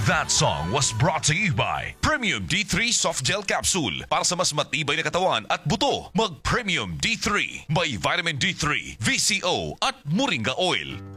That song was brought to you by Premium D3 Soft Gel Capsule. Para sa mas matibay na katawan at buto, mag Premium D3. May vitamin D3, VCO at Moringa Oil.